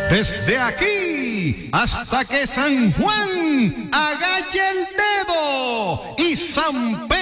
Desde aquí hasta que San Juan agache el dedo y San